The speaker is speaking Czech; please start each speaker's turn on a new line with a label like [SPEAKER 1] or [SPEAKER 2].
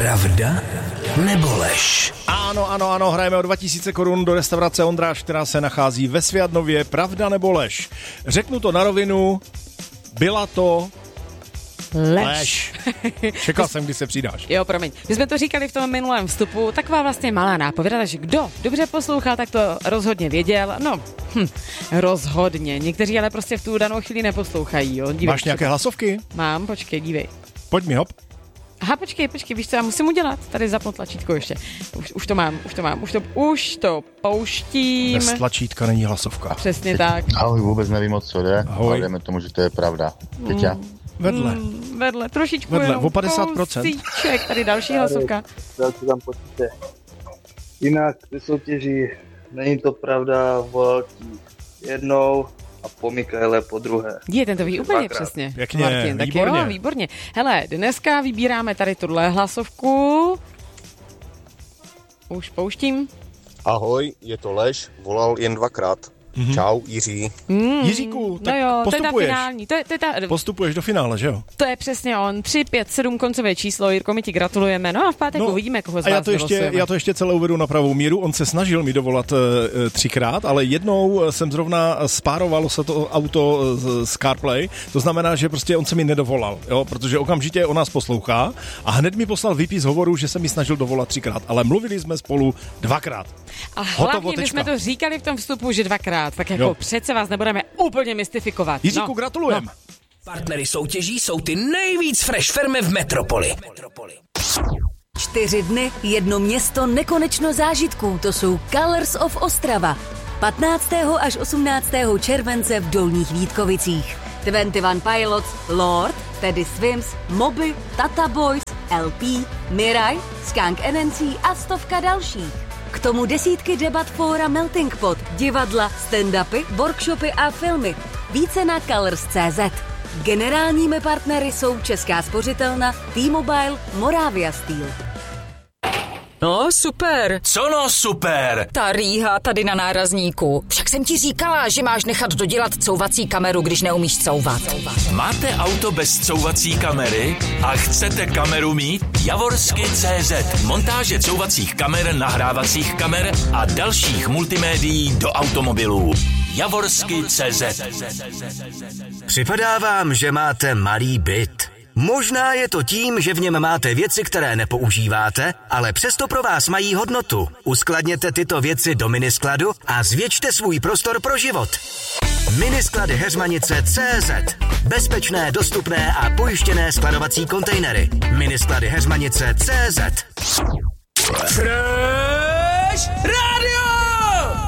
[SPEAKER 1] Pravda nebo lež?
[SPEAKER 2] Ano, hrajeme o 2000 korun do restaurace Ondráš, která se nachází ve Sviatnově. Pravda nebo lež? Řeknu to na rovinu, byla to lež. Čekal jsem, kdy se přidáš.
[SPEAKER 3] Jo, promiň. My jsme to říkali v tom minulém vstupu, taková vlastně malá nápověda, takže kdo dobře poslouchal, tak to rozhodně věděl. No, rozhodně. Někteří ale prostě v tu danou chvíli neposlouchají, jo. Dívej,
[SPEAKER 2] máš nějaké hlasovky?
[SPEAKER 3] Mám, počkej, dívej.
[SPEAKER 2] Pojď mi, hop.
[SPEAKER 3] Aha, počkej, víš co já musím udělat? Tady zapnout tlačítko ještě. Už to mám, už to pouštím.
[SPEAKER 2] Bez tlačítka není hlasovka.
[SPEAKER 3] Přesně tak.
[SPEAKER 4] Ahoj, vůbec nevím, o co jde,
[SPEAKER 2] ahoj.
[SPEAKER 4] Ale dejme tomu, že to je pravda. Teďa?
[SPEAKER 3] Vedle, trošičku
[SPEAKER 2] vedle,
[SPEAKER 3] jenom
[SPEAKER 2] o 50%.
[SPEAKER 3] kousíček, tady další hlasovka.
[SPEAKER 5] Další tam počíte. Jinak ty soutěží, není to pravda, volal ti jednou a po Mikaele po druhé.
[SPEAKER 3] Ten to ví úplně přesně.
[SPEAKER 2] Pěkně,
[SPEAKER 3] Martin, tak
[SPEAKER 2] výborně.
[SPEAKER 3] jo, výborně. Hele, dneska vybíráme tady tuhle hlasovku. Už pouštím.
[SPEAKER 6] Ahoj, je to lež, volal jen 2krát. Čau, Jiří.
[SPEAKER 2] Jiříku, tak
[SPEAKER 3] no jo,
[SPEAKER 2] postupuješ.
[SPEAKER 3] To je ta finální.
[SPEAKER 2] Postupuješ do finále, že jo?
[SPEAKER 3] To je přesně on. 3, 5, 7 koncové číslo. Jirko, my ti gratulujeme. No a v pátek uvidíme, koho z vás vylosujeme.
[SPEAKER 2] Já to ještě celé uvedu na pravou míru. On se snažil mi dovolat 3krát, ale jednou jsem zrovna spárovalo se to auto z CarPlay. To znamená, že prostě on se mi nedovolal, jo? Protože okamžitě on nás poslouchá a hned mi poslal výpis hovoru, že se mi snažil dovolat 3krát, ale mluvili jsme spolu 2krát.
[SPEAKER 3] A hlavně my jsme to říkali v tom vstupu, že 2krát. Tak jako přece vás nebudeme úplně mystifikovat.
[SPEAKER 2] Jiříku, gratulujem.
[SPEAKER 1] No. Partnery soutěží jsou ty nejvíc fresh firmy v metropoli.
[SPEAKER 7] 4 dny, 1 město, nekonečno zážitků. To jsou Colors of Ostrava. 15. až 18. července v Dolních Vítkovicích. 21 Pilots, Lord, Teddy Swims, Moby, Tata Boys, LP, Mirai, Skunk NNC a stovka dalších. K tomu desítky debat fóra Melting Pot, divadla, stand-upy, workshopy a filmy. Více na Colors.cz. Generálními partnery jsou Česká spořitelna, T-Mobile, Moravia Steel.
[SPEAKER 8] No, super.
[SPEAKER 1] Co no super?
[SPEAKER 8] Ta rýha tady na nárazníku. Však jsem ti říkala, že máš nechat dodělat couvací kameru, když neumíš couvat.
[SPEAKER 1] Máte auto bez couvací kamery a chcete kameru mít? Javorsky.cz. Montáže couvacích kamer, nahrávacích kamer a dalších multimédií do automobilů. Javorsky.cz.
[SPEAKER 9] Připadá vám, že máte malý byt. Možná je to tím, že v něm máte věci, které nepoužíváte, ale přesto pro vás mají hodnotu. Uskladněte tyto věci do miniskladu a zvětšte svůj prostor pro život. Minisklady Heřmanice.cz. Bezpečné, dostupné a pojištěné skladovací kontejnery. Minisklady Heřmanice.cz.
[SPEAKER 1] Fresh